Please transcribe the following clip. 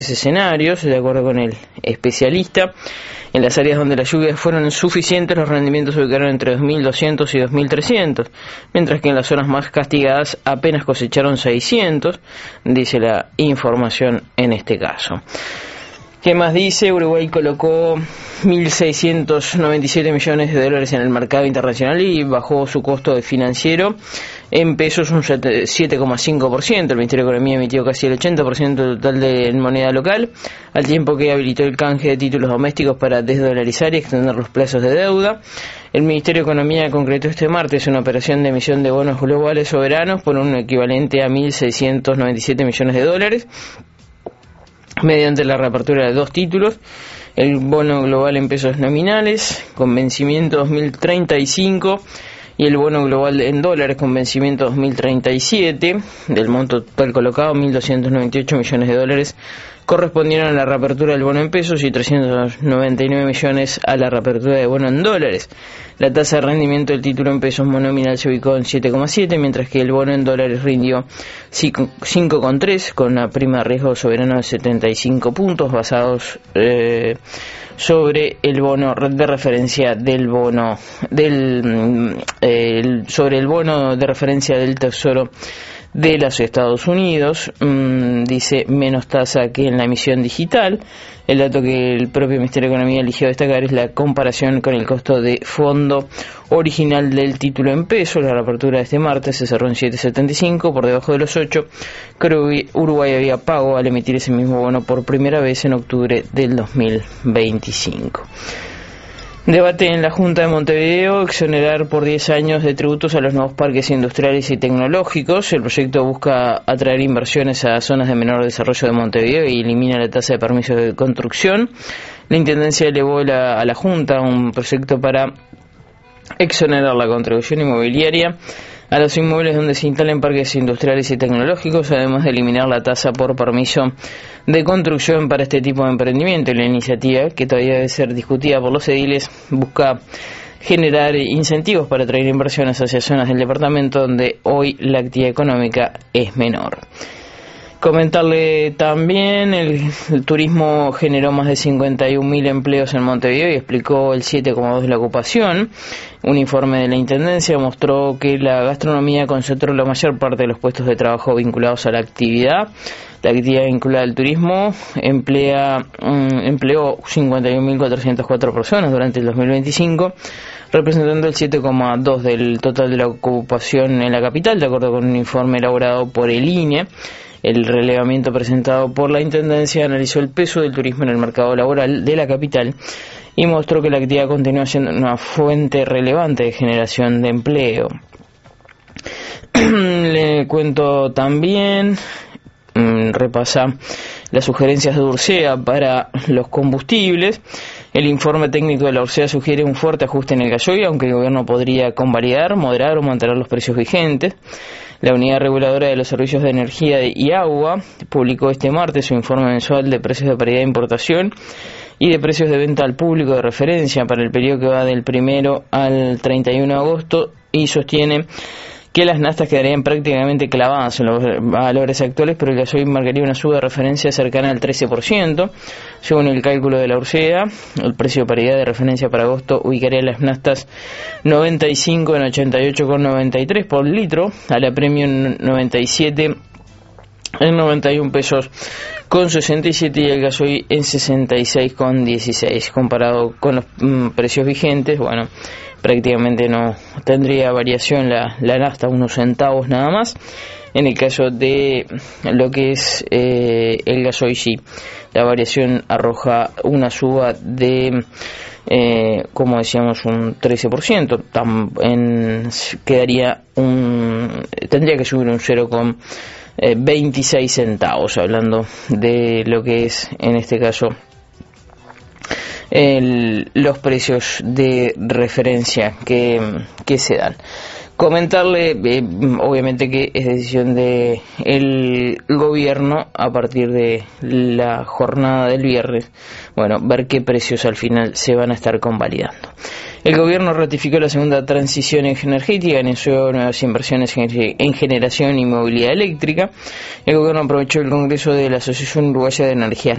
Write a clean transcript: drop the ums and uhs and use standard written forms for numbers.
escenarios, de acuerdo con el especialista. En las áreas donde las lluvias fueron suficientes, los rendimientos se ubicaron entre 2.200 y 2.300, mientras que en las zonas más castigadas apenas cosecharon 600, dice la información en este caso. ¿Qué más dice? Uruguay colocó 1.697 millones de dólares en el mercado internacional y bajó su costo de financiero en pesos un 7,5%. El Ministerio de Economía emitió casi el 80% del total de moneda local, al tiempo que habilitó el canje de títulos domésticos para desdolarizar y extender los plazos de deuda. El Ministerio de Economía concretó este martes una operación de emisión de bonos globales soberanos por un equivalente a 1.697 millones de dólares, mediante la reapertura de 2 títulos, el bono global en pesos nominales con vencimiento 2035 y el bono global en dólares con vencimiento 2037. Del monto total colocado, 1.298 millones de dólares correspondieron a la reapertura del bono en pesos y 399 millones a la reapertura de bono en dólares. La tasa de rendimiento del título en pesos nominal se ubicó en 7,7, mientras que el bono en dólares rindió 5,3, con una prima de riesgo soberano de 75 puntos, basados sobre el bono de referencia del bono sobre el bono de referencia del Tesoro de los Estados Unidos. Dice menos tasa que en la emisión digital. El dato que el propio Ministerio de Economía eligió destacar es la comparación con el costo de fondo original del título en pesos. La reapertura de este martes se cerró en 7,75, por debajo de los 8 que Uruguay había pago al emitir ese mismo bono por primera vez en octubre del 2025. Debate en la Junta de Montevideo: exonerar por 10 años de tributos a los nuevos parques industriales y tecnológicos. El proyecto busca atraer inversiones a zonas de menor desarrollo de Montevideo y elimina la tasa de permisos de construcción. La Intendencia elevó a la Junta un proyecto para exonerar la contribución inmobiliaria a los inmuebles donde se instalen parques industriales y tecnológicos, además de eliminar la tasa por permiso de construcción para este tipo de emprendimiento. La iniciativa, que todavía debe ser discutida por los ediles, busca generar incentivos para atraer inversiones hacia zonas del departamento donde hoy la actividad económica es menor. Comentarle también, el turismo generó más de 51.000 empleos en Montevideo y explicó el 7,2% de la ocupación. Un informe de la Intendencia mostró que la gastronomía concentró la mayor parte de los puestos de trabajo vinculados a la actividad. La actividad vinculada al turismo empleó 51.404 personas durante el 2025, representando el 7,2% del total de la ocupación en la capital, de acuerdo con un informe elaborado por el INE. El relevamiento presentado por la Intendencia analizó el peso del turismo en el mercado laboral de la capital y mostró que la actividad continúa siendo una fuente relevante de generación de empleo. Le cuento también, repasa las sugerencias de Ursea para los combustibles. El informe técnico de la Ursea sugiere un fuerte ajuste en el gasoil, aunque el gobierno podría convalidar, moderar o mantener los precios vigentes. La Unidad Reguladora de los Servicios de Energía y Agua publicó este martes su informe mensual de precios de paridad de importación y de precios de venta al público de referencia para el periodo que va del 1 al 31 de agosto y sostiene que las naftas quedarían prácticamente clavadas en los valores actuales, pero el gasoil marcaría una suba de referencia cercana al 13%. Según el cálculo de la Ursea, el precio de paridad de referencia para agosto ubicaría las naftas 95 en 88,93 por litro, a la Premium 97 en 91 pesos con 67 y el gasoil en 66,16. Comparado con los precios vigentes, bueno, prácticamente no tendría variación la nafta, unos centavos nada más. En el caso de lo que es el gasoil, sí, la variación arroja una suba de, como decíamos, un 13%. Tendría que subir un 0,26 centavos, hablando de lo que es, en este caso, los precios de referencia que se dan. comentarle, obviamente que es decisión de el gobierno a partir de la jornada del viernes, bueno, ver qué precios al final se van a estar convalidando. El gobierno ratificó la segunda transición energética, anunció nuevas inversiones en generación y movilidad eléctrica. El gobierno aprovechó el congreso de la Asociación Uruguaya de Energías